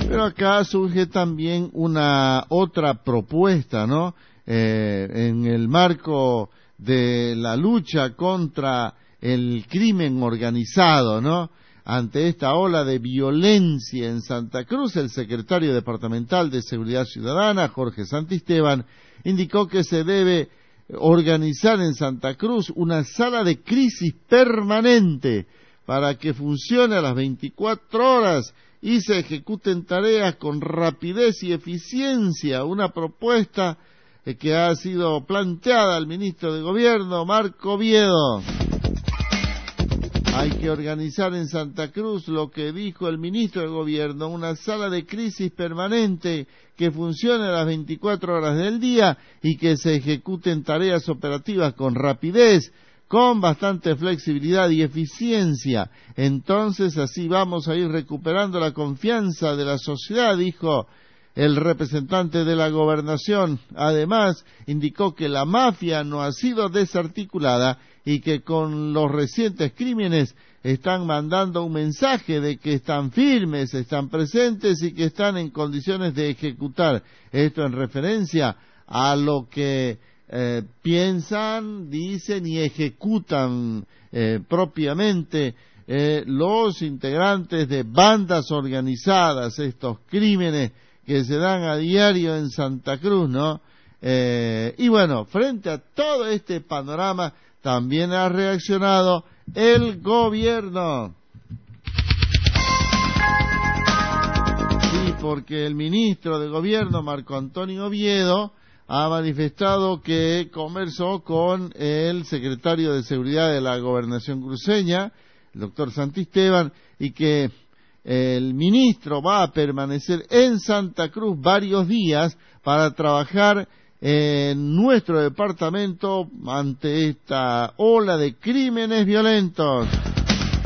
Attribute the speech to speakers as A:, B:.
A: Pero acá surge también una otra propuesta, ¿no? En el marco de la lucha contra el crimen organizado, ¿no? Ante esta ola de violencia en Santa Cruz, el secretario departamental de Seguridad Ciudadana, Jorge Santisteban, indicó que se debe organizar en Santa Cruz una sala de crisis permanente para que funcione a las 24 horas y se ejecuten tareas con rapidez y eficiencia, una propuesta que ha sido planteada al ministro de Gobierno, Marco Oviedo. Hay que organizar en Santa Cruz, lo que dijo el ministro de Gobierno, una sala de crisis permanente que funcione a las 24 horas del día y que se ejecuten tareas operativas con rapidez, con bastante flexibilidad y eficiencia. Entonces así vamos a ir recuperando la confianza de la sociedad, dijo el representante de la gobernación. Además, indicó que la mafia no ha sido desarticulada y que con los recientes crímenes están mandando un mensaje de que están firmes, están presentes y que están en condiciones de ejecutar. Esto en referencia a lo que piensan, dicen y ejecutan propiamente los integrantes de bandas organizadas, estos crímenes que se dan a diario en Santa Cruz, ¿no? Y bueno, frente a todo este panorama, también ha reaccionado el gobierno. Sí, porque el ministro de Gobierno, Marco Antonio Oviedo, ha manifestado que conversó con el secretario de Seguridad de la Gobernación cruceña, el doctor Santisteban, y que el ministro va a permanecer en Santa Cruz varios días para trabajar en nuestro departamento ante esta ola de crímenes violentos.